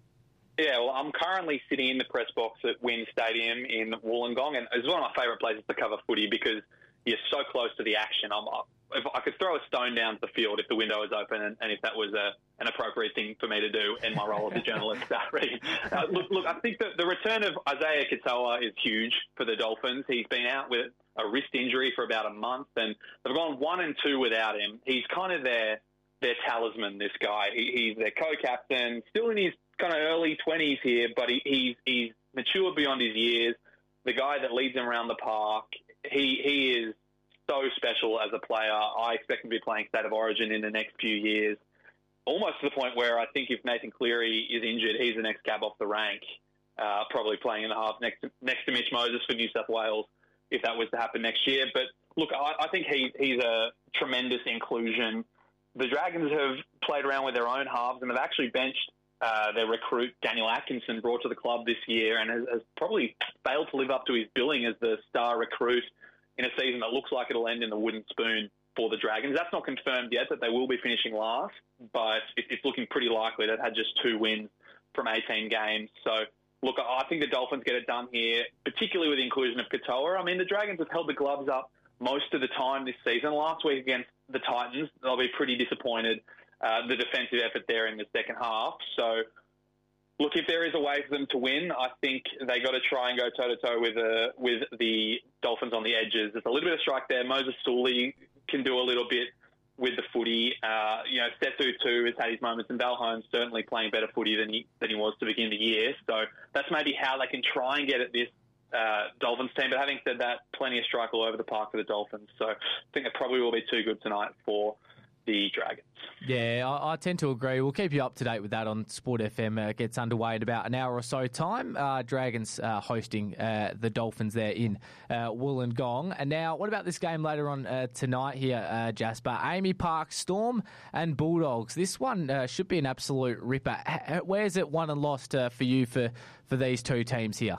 Yeah, well, I'm currently sitting in the press box at Wynn Stadium in Wollongong, and it's one of my favourite places to cover footy because you're so close to the action. I'm, if I could throw a stone down to the field if the window was open, and, and if that was a, an appropriate thing for me to do in my role as a journalist. uh, look, look, I think that the return of Isaiah Katoa is huge for the Dolphins. He's been out with a wrist injury for about a month, and they've gone one and two without him. He's kind of their their talisman, this guy. He, he's their co-captain, still in his kind of early twenties here, but he, he's he's matured beyond his years. The guy that leads him around the park, he he is so special as a player. I expect him to be playing State of Origin in the next few years, almost to the point where I think if Nathan Cleary is injured, he's the next cab off the rank, uh, probably playing in the half next to, next to Mitch Moses for New South Wales if that was to happen next year. But look, I, I think he he's a tremendous inclusion. The Dragons have played around with their own halves and have actually benched Uh, their recruit, Daniel Atkinson, brought to the club this year and has, has probably failed to live up to his billing as the star recruit in a season that looks like it'll end in the wooden spoon for the Dragons. That's not confirmed yet that they will be finishing last, but it, it's looking pretty likely. They've had just two wins from eighteen games. So, look, I think the Dolphins get it done here, particularly with the inclusion of Katoa. I mean, the Dragons have held the gloves up most of the time this season. Last week against the Titans, they'll be pretty disappointed. Uh, the defensive effort there in the second half. So, look, if there is a way for them to win, I think they got to try and go toe-to-toe with, uh, with the Dolphins on the edges. There's a little bit of strike there. Moses Sully can do a little bit with the footy. Uh, you know, Setu too has had his moments, and Val Holmes certainly playing better footy than he, than he was to begin the year. So that's maybe how they can try and get at this uh, Dolphins team. But having said that, plenty of strike all over the park for the Dolphins. So I think it probably will be too good tonight for the Dragons. Yeah, I, I tend to agree. We'll keep you up to date with that on Sport F M. Uh, it gets underway in about an hour or so time. Uh, Dragons uh, hosting uh, the Dolphins there in uh, Wollongong. And now, what about this game later on uh, tonight here, uh, Jasper? Amy Park Storm and Bulldogs. This one uh, should be an absolute ripper. H- where's it won and lost uh, for you for, for these two teams here?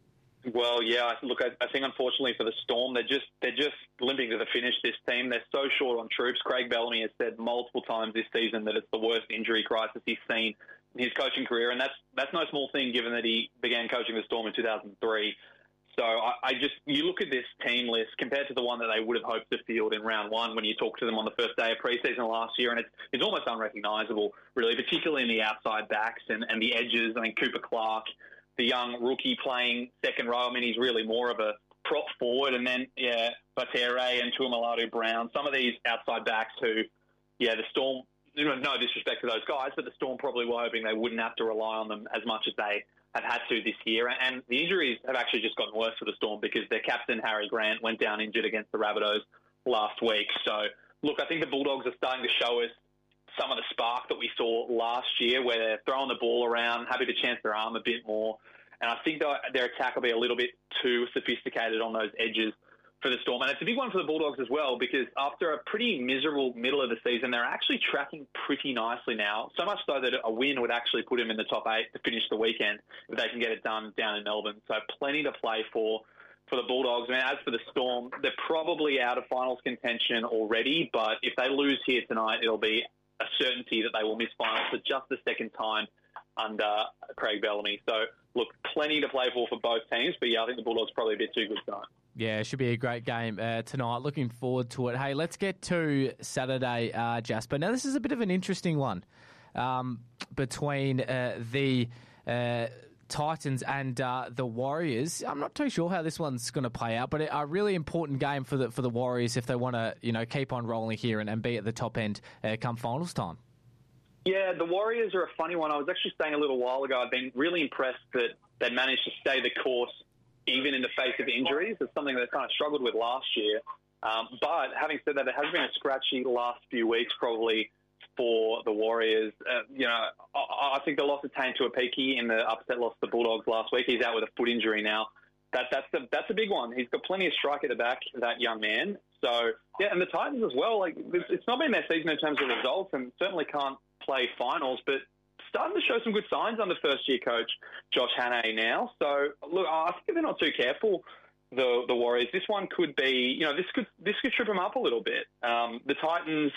Well, yeah. Look, I, I think unfortunately for the Storm, they're just they're just limping to the finish. This team, they're so short on troops. Craig Bellamy has said multiple times this season that it's the worst injury crisis he's seen in his coaching career, and that's that's no small thing given that he began coaching the Storm in two thousand three. So I, I just you look at this team list compared to the one that they would have hoped to field in round one when you talk to them on the first day of preseason last year, and it's it's almost unrecognisable, really, particularly in the outside backs and, and the edges. I mean, Cooper Clark, the young rookie playing second row. I mean, he's really more of a prop forward. And then, yeah, Batere and Tuimaladu Brown, some of these outside backs who, yeah, the Storm, you know, no disrespect to those guys, but the Storm probably were hoping they wouldn't have to rely on them as much as they have had to this year. And the injuries have actually just gotten worse for the Storm because their captain, Harry Grant, went down injured against the Rabbitohs last week. So, look, I think the Bulldogs are starting to show us some of the spark that we saw last year where they're throwing the ball around, happy to chance their arm a bit more. And I think their attack will be a little bit too sophisticated on those edges for the Storm. And it's a big one for the Bulldogs as well because after a pretty miserable middle of the season, they're actually tracking pretty nicely now, so much so that a win would actually put them in the top eight to finish the weekend if they can get it done down in Melbourne. So plenty to play for for the Bulldogs. I mean, as for the Storm, they're probably out of finals contention already, but if they lose here tonight, it'll be a certainty that they will miss finals for just the second time under Craig Bellamy. So, look, plenty to play for for both teams, but yeah, I think the Bulldogs probably a bit too good tonight. Yeah, it should be a great game uh, tonight. Looking forward to it. Hey, let's get to Saturday, uh, Jasper. Now, this is a bit of an interesting one um, between uh, the uh, Titans and uh, the Warriors. I'm not too sure how this one's going to play out, but a really important game for the for the Warriors if they want to, you know, keep on rolling here and, and be at the top end uh, come finals time. Yeah, the Warriors are a funny one. I was actually saying a little while ago, I've been really impressed that they managed to stay the course even in the face of injuries. It's something they kind of struggled with last year. Um, but having said that, it has been a scratchy last few weeks probably for the Warriors. Uh, you know, I, I think the loss of Tane Tuapiki in the upset loss to the Bulldogs last week, he's out with a foot injury now. That, that's, a, that's a big one. He's got plenty of strike at the back, that young man. So, yeah, and the Titans as well. Like, it's not been their season in terms of results and certainly can't play finals, but starting to show some good signs under first-year coach Josh Hannay now. So, look, I think if they're not too careful, the the Warriors, this one could be, you know, this could this could trip them up a little bit. Um, the Titans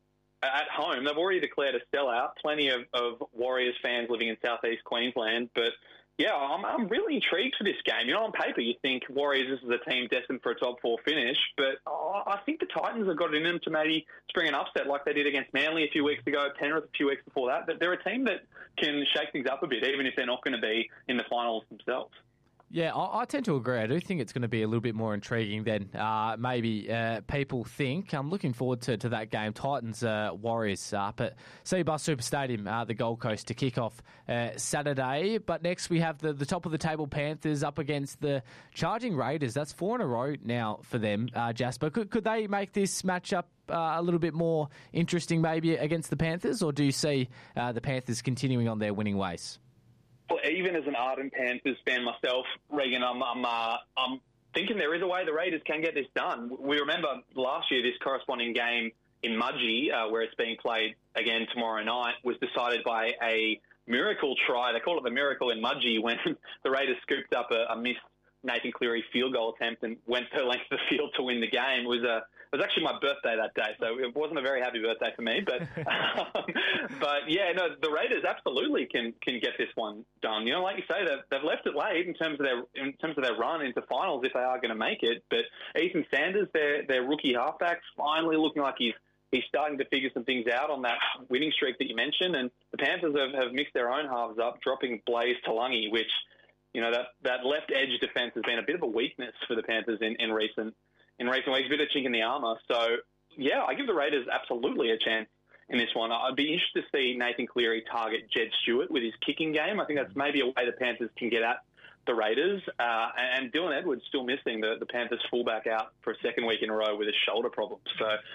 at home, they've already declared a sellout. Plenty of, of Warriors fans living in southeast Queensland, but yeah, I'm, I'm really intrigued for this game. You know, on paper, you think Warriors, this is a team destined for a top four finish, but oh, I think the Titans have got it in them to maybe spring an upset like they did against Manly a few weeks ago, Penrith a few weeks before that. But they're a team that can shake things up a bit, even if they're not going to be in the finals themselves. Yeah, I, I tend to agree. I do think it's going to be a little bit more intriguing than uh, maybe uh, people think. I'm looking forward to, to that game. Titans uh, Warriors up at Cbus Super Stadium, uh, the Gold Coast, to kick off uh, Saturday. But next we have the, the top of the table Panthers up against the Charging Raiders. That's four in a row now for them, uh, Jasper. Could, could they make this matchup uh, a little bit more interesting maybe against the Panthers, or do you see uh, the Panthers continuing on their winning ways? Well, even as an ardent Panthers fan myself, Regan, I'm I'm, uh, I'm thinking there is a way the Raiders can get this done. We remember last year this corresponding game in Mudgee, uh, where it's being played again tomorrow night, was decided by a miracle try. They call it the miracle in Mudgee when the Raiders scooped up a, a missed Nathan Cleary field goal attempt and went per length of the field to win the game. It was a It was actually my birthday that day, so it wasn't a very happy birthday for me. But, um, but yeah, no, the Raiders absolutely can can get this one done. You know, like you say, they've, they've left it late in terms of their in terms of their run into finals if they are going to make it. But Ethan Sanders, their their rookie halfback, finally looking like he's he's starting to figure some things out on that winning streak that you mentioned. And the Panthers have, have mixed their own halves up, dropping Blaze Talangi, which, you know, that that left edge defence has been a bit of a weakness for the Panthers in, in recent. in recent weeks, a bit of chink in the armour. So, yeah, I give the Raiders absolutely a chance in this one. I'd be interested to see Nathan Cleary target Jed Stewart with his kicking game. I think that's maybe a way the Panthers can get at the Raiders. Uh, and Dylan Edwards still missing, the, the Panthers fullback, out for a second week in a row with a shoulder problem. So it's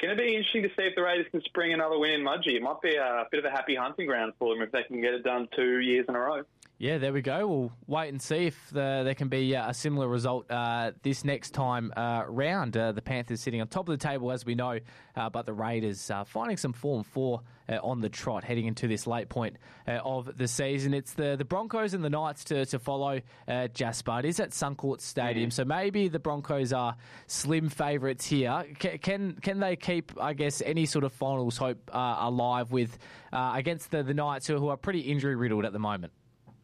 going to be interesting to see if the Raiders can spring another win in Mudgee. It might be a bit of a happy hunting ground for them if they can get it done two years in a row. Yeah, there we go. We'll wait and see if the, there can be uh, a similar result uh, this next time uh, round. Uh, the Panthers sitting on top of the table, as we know, uh, but the Raiders uh, finding some form for uh, on the trot heading into this late point uh, of the season. It's the, the Broncos and the Knights to, to follow, uh, Jasper. It is at Suncorp Stadium, mm. so maybe the Broncos are slim favourites here. C- can can they keep, I guess, any sort of finals hope uh, alive with uh, against the, the Knights, who, who are pretty injury-riddled at the moment?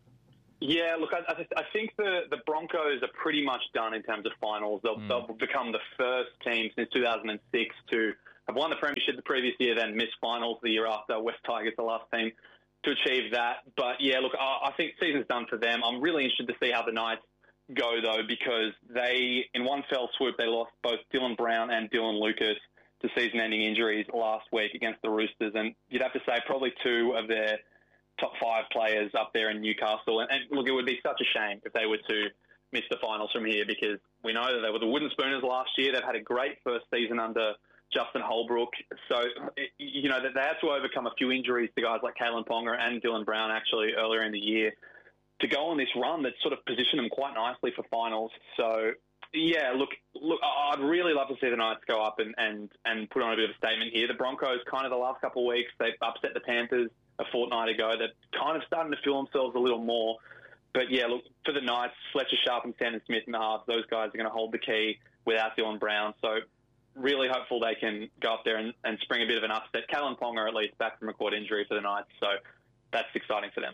Yeah, look, I, I think the, the Broncos are pretty much done in terms of finals. They'll, mm. they'll become the first team since two thousand six to have won the premiership the previous year, then missed finals the year after. West Tigers, the last team to achieve that. But, yeah, look, I, I think season's done for them. I'm really interested to see how the Knights go, though, because they, in one fell swoop, they lost both Dylan Brown and Dylan Lucas to season-ending injuries last week against the Roosters. And you'd have to say probably two of their top five players up there in Newcastle. And, and look, it would be such a shame if they were to miss the finals from here, because we know that they were the Wooden Spooners last year. They've had a great first season under Justin Holbrook. So, it, you know, they had to overcome a few injuries to guys like Kalen Ponga and Dylan Brown actually earlier in the year to go on this run that sort of positioned them quite nicely for finals. So, yeah, look, look, I'd really love to see the Knights go up and, and, and put on a bit of a statement here. The Broncos, kind of the last couple of weeks, they've upset the Panthers a fortnight ago. They're kind of starting to feel themselves a little more. But, yeah, look, for the Knights, Fletcher Sharp and Sandon Smith in the halves, those guys are going to hold the key without Dylan Brown. So really hopeful they can go up there and, and spring a bit of an upset. Kalen Ponga, at least, back from a quad injury for the Knights. So that's exciting for them.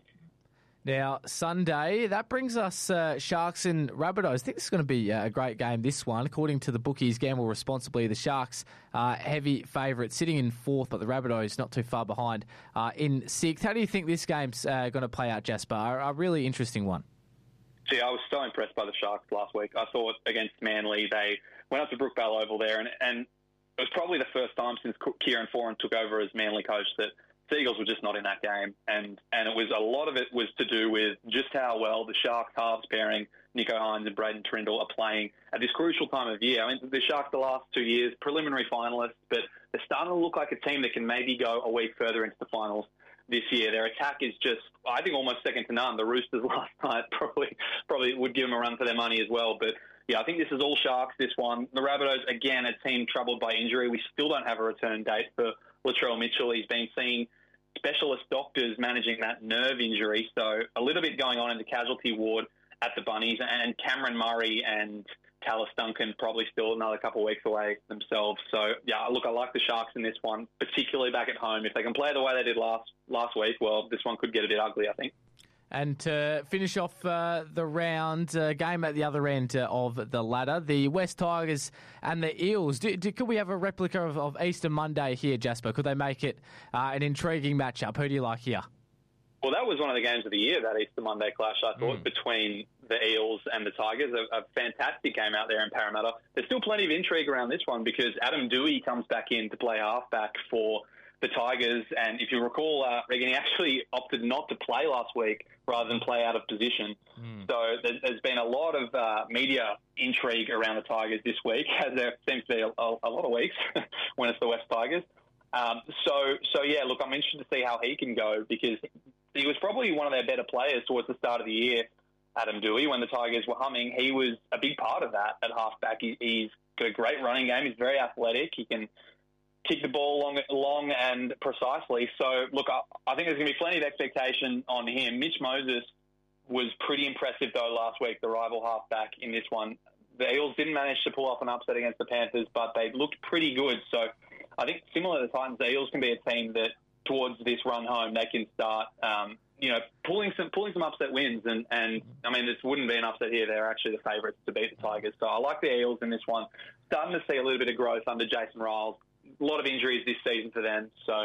Now, Sunday, that brings us uh, Sharks and Rabbitohs. I think this is going to be a great game, this one. According to the bookies, gamble responsibly. The Sharks are heavy favourites, sitting in fourth, but the Rabbitohs not too far behind uh, in sixth. How do you think this game's uh, going to play out, Jasper? A, a really interesting one. See, I was so impressed by the Sharks last week. I thought against Manly, they went up to Brookvale Oval there, and, and it was probably the first time since Kieran Foran took over as Manly coach that Seagulls were just not in that game, and, and it was a lot of it was to do with just how well the Sharks halves pairing, Nico Hines and Braden Trindle, are playing at this crucial time of year. I mean, the Sharks the last two years, preliminary finalists, but they're starting to look like a team that can maybe go a week further into the finals this year. Their attack is just, I think, almost second to none. The Roosters last night probably probably would give them a run for their money as well, but yeah, I think this is all Sharks, this one. The Rabbitohs, again, a team troubled by injury. We still don't have a return date for Latrell Mitchell. He's been seeing specialist doctors managing that nerve injury, so a little bit going on in the casualty ward at the Bunnies, and Cameron Murray and Tallis Duncan probably still another couple of weeks away themselves. So, yeah, look, I like the Sharks in this one, particularly back at home. If they can play the way they did last last week, well, this one could get a bit ugly, I think. And to finish off uh, the round, uh, game at the other end uh, of the ladder, the West Tigers and the Eels. Do, do, could we have a replica of, of Easter Monday here, Jasper? Could they make it uh, an intriguing matchup? Who do you like here? Well, that was one of the games of the year, that Easter Monday clash, I thought, mm. between the Eels and the Tigers. A, a fantastic game out there in Parramatta. There's still plenty of intrigue around this one because Adam Dewey comes back in to play halfback for the Tigers, and if you recall, uh, Regan, he actually opted not to play last week rather than play out of position. Mm. So there's, there's been a lot of uh, media intrigue around the Tigers this week, as there seems to be a, a, a lot of weeks when it's the West Tigers. Um, so, so yeah, look, I'm interested to see how he can go because he was probably one of their better players towards the start of the year, Adam Dewey, when the Tigers were humming. He was a big part of that at halfback. He, he's got a great running game. He's very athletic. He can kick the ball long, long and precisely. So, look, I, I think there's going to be plenty of expectation on him. Mitch Moses was pretty impressive, though, last week, the rival halfback in this one. The Eels didn't manage to pull off an upset against the Panthers, but they looked pretty good. So I think similar to the Titans, the Eels can be a team that towards this run home, they can start, um, you know, pulling some pulling some upset wins. And, and, I mean, this wouldn't be an upset here. They're actually the favourites to beat the Tigers. So I like the Eels in this one. Starting to see a little bit of growth under Jason Riles. A lot of injuries this season for them. So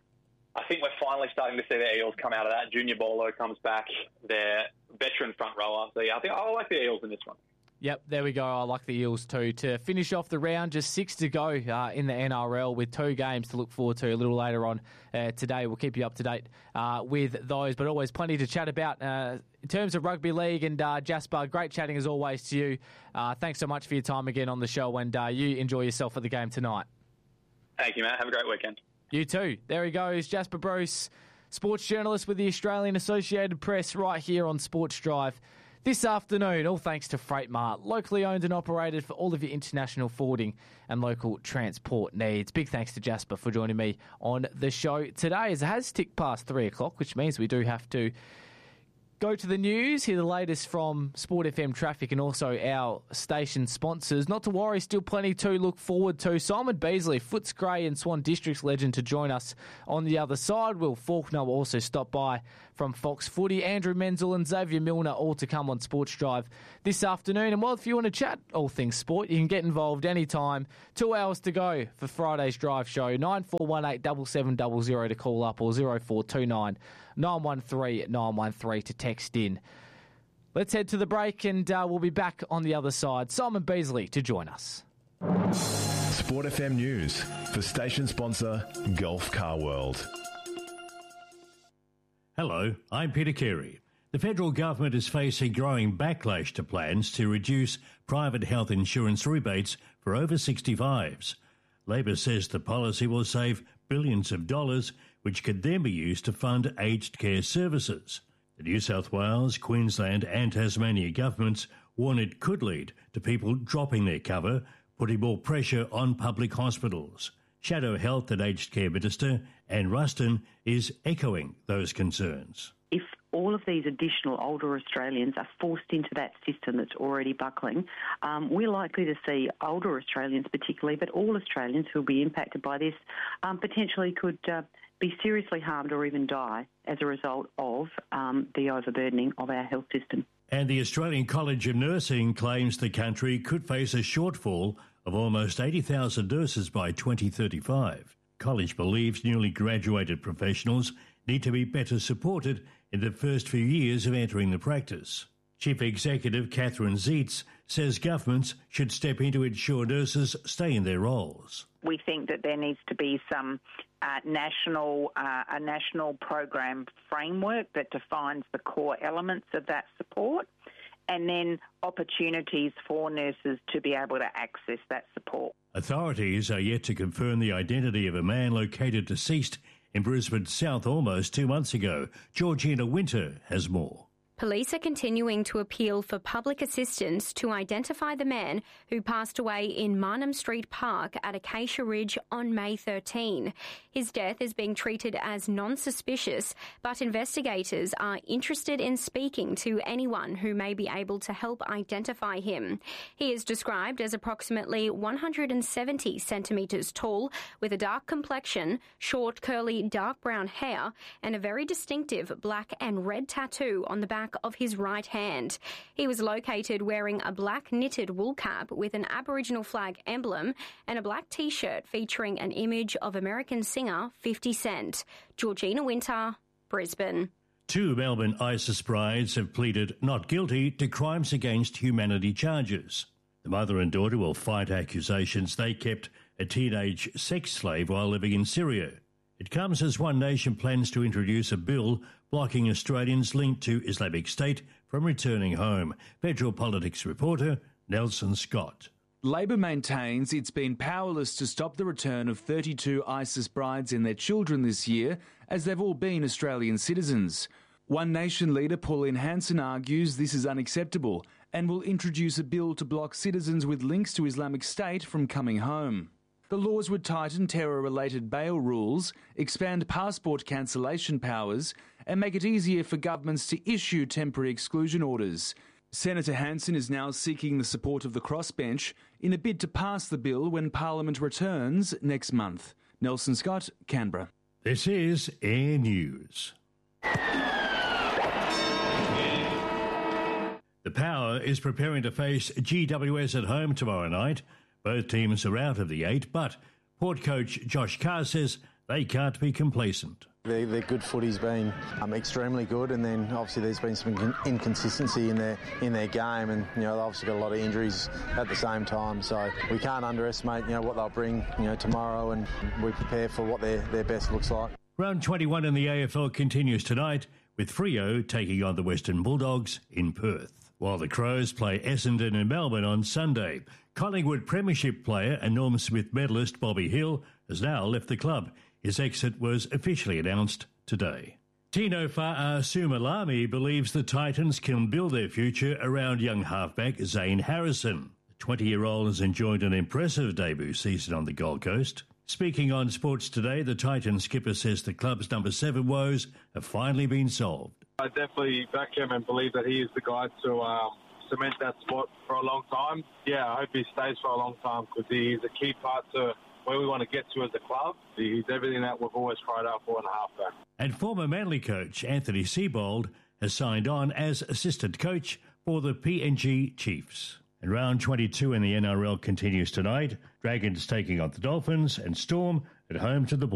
I think we're finally starting to see the Eels come out of that. Junior Bolo comes back, their veteran front rower. So, yeah, I think I like the Eels in this one. Yep, there we go. I like the Eels too. To finish off the round, just six to go uh, in the N R L with two games to look forward to a little later on uh, today. We'll keep you up to date uh, with those, but always plenty to chat about. Uh, in terms of rugby league, and uh, Jasper, great chatting as always to you. Uh, thanks so much for your time again on the show, and uh, you enjoy yourself at the game tonight. Thank you, Matt. Have a great weekend. You too. There he goes, Jasper Bruce, sports journalist with the Australian Associated Press, right here on Sports Drive this afternoon, all thanks to Freight Mart, locally owned and operated for all of your international forwarding and local transport needs. Big thanks to Jasper for joining me on the show today, as it has ticked past three o'clock, which means we do have to go to the news, hear the latest from Sport F M Traffic and also our station sponsors. Not to worry, still plenty to look forward to. Simon Beasley, Footscray and Swan Districts legend, to join us on the other side. Will Faulkner will also stop by from Fox Footy. Andrew Menzel and Xavier Milner all to come on Sports Drive this afternoon. And well, if you want to chat all things sport, you can get involved anytime. Two hours to go for Friday's Drive Show. nine four one eight seven seven zero zero to call up, or zero four two nine nine one three nine one three to text in. Let's head to the break and uh, we'll be back on the other side. Simon Beasley to join us. Sport F M News for station sponsor Gulf Car World. Hello, I'm Peter Carey. The federal government is facing growing backlash to plans to reduce private health insurance rebates for over sixty-fives. Labor says the policy will save billions of dollars, which could then be used to fund aged care services. The New South Wales, Queensland and Tasmania governments warn it could lead to people dropping their cover, putting more pressure on public hospitals. Shadow Health and Aged Care Minister Anne Ruston is echoing those concerns. If all of these additional older Australians are forced into that system that's already buckling, um, we're likely to see older Australians particularly, but all Australians who will be impacted by this um, potentially could uh, be seriously harmed or even die as a result of um, the overburdening of our health system. And the Australian College of Nursing claims the country could face a shortfall of almost eighty thousand nurses by twenty thirty-five. College believes newly graduated professionals need to be better supported in the first few years of entering the practice. Chief Executive Catherine Zeitz says governments should step in to ensure nurses stay in their roles. We think that there needs to be some uh, national, uh, a national program framework that defines the core elements of that support, and then opportunities for nurses to be able to access that support. Authorities are yet to confirm the identity of a man located deceased in Brisbane South almost two months ago. Georgina Winter has more. Police are continuing to appeal for public assistance to identify the man who passed away in Marnham Street Park at Acacia Ridge on May thirteenth. His death is being treated as non-suspicious, but investigators are interested in speaking to anyone who may be able to help identify him. He is described as approximately one hundred seventy centimetres tall, with a dark complexion, short curly dark brown hair, and a very distinctive black and red tattoo on the back of his right hand. He was located wearing a black knitted wool cap with an Aboriginal flag emblem and a black T-shirt featuring an image of American singer fifty cent. Georgina Winter, Brisbane. Two Melbourne ISIS brides have pleaded not guilty to crimes against humanity charges. The mother and daughter will fight accusations they kept a teenage sex slave while living in Syria. It comes as One Nation plans to introduce a bill blocking Australians linked to Islamic State from returning home. Federal Politics reporter Nelson Scott. Labor maintains it's been powerless to stop the return of thirty-two ISIS brides and their children this year, as they've all been Australian citizens. One Nation leader Pauline Hanson argues this is unacceptable and will introduce a bill to block citizens with links to Islamic State from coming home. The laws would tighten terror-related bail rules, expand passport cancellation powers, and make it easier for governments to issue temporary exclusion orders. Senator Hanson is now seeking the support of the crossbench in a bid to pass the bill when Parliament returns next month. Nelson Scott, Canberra. This is Air News. The Power is preparing to face G W S at home tomorrow night. Both teams are out of the eight, but Port coach Josh Carr says they can't be complacent. Their, their good footy's been um, extremely good, and then obviously there's been some inconsistency in their in their game, and you know they've obviously got a lot of injuries at the same time. So we can't underestimate you know what they'll bring you know tomorrow, and we prepare for what their their best looks like. Round twenty-one in the A F L continues tonight with Freo taking on the Western Bulldogs in Perth, while the Crows play Essendon in Melbourne on Sunday. Collingwood Premiership player and Norm Smith medalist Bobby Hill has now left the club. His exit was officially announced today. Tino Fa'asumalami believes the Titans can build their future around young halfback Zane Harrison. The twenty-year-old has enjoyed an impressive debut season on the Gold Coast. Speaking on Sports Today, the Titans skipper says the club's number seven woes have finally been solved. I definitely back him and believe that he is the guy to um, cement that spot for a long time. Yeah, I hope he stays for a long time because he's a key part to where we want to get to as a club. He's everything that we've always cried out for in a halfback. And former Manly coach Anthony Seibold has signed on as assistant coach for the P N G Chiefs. And round twenty-two in the N R L continues tonight. Dragons taking on the Dolphins and Storm at home to the